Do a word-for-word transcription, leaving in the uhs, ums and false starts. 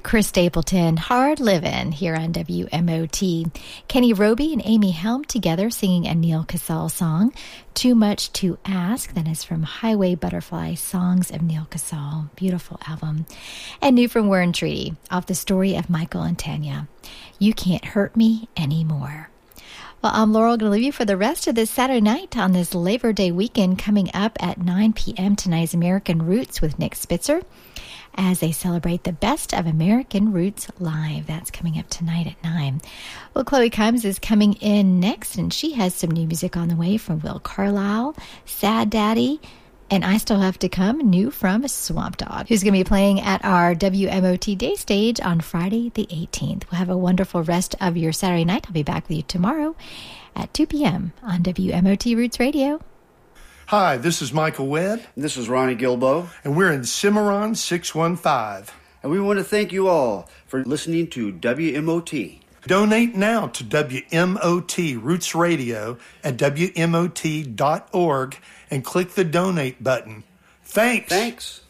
Chris Stapleton, Hard Livin' here on W M O T. Kenny Roby and Amy Helm together singing a Neal Casal song, Too Much to Ask. That is from Highway Butterfly, Songs of Neal Casal. Beautiful album. And new from Warren Treaty, off the story of Michael and Tanya, You Can't Hurt Me Anymore. Well, I'm Laurel, going to leave you for the rest of this Saturday night on this Labor Day weekend. Coming up at nine p.m. tonight's American Roots with Nick Spitzer, as they celebrate the best of American Roots live. That's coming up tonight at nine. Well, Chloe Kimes is coming in next, and she has some new music on the way from Will Carlisle, Sad Daddy, and I Still Have to Come, new from Swamp Dogg, who's going to be playing at our W M O T Day Stage on Friday the eighteenth. We'll have a wonderful rest of your Saturday night. I'll be back with you tomorrow at two p.m. on W M O T Roots Radio. Hi, this is Michael Webb. This is Ronnie Gilbo. And we're in Cimarron six one five. And we want to thank you all for listening to W M O T. Donate now to W M O T Roots Radio at W M O T dot org and click the donate button. Thanks. Thanks.